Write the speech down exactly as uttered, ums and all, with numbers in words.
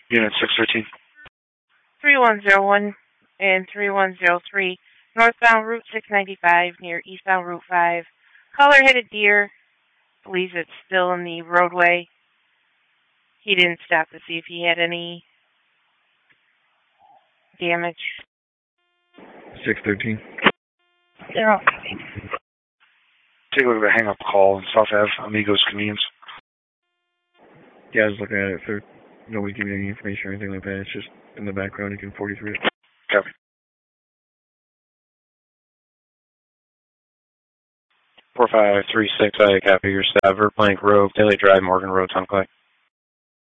Unit six thirteen. three one zero one and three one zero three, northbound Route six ninety-five near eastbound Route five. Caller hit a deer. Believes it's still in the roadway. He didn't stop to see if he had any damage. six thirteen. Zero. Take a look at the hang-up call in South Ave, Amigos Convenience. Yeah, I was looking at it, sir. Nobody gave me any information or anything like that. It's just in the background, you can forty-three. Copy. four five three six, I copy your staff. Plank Road, Daily Drive, Morgan Road, Tunnel Clay.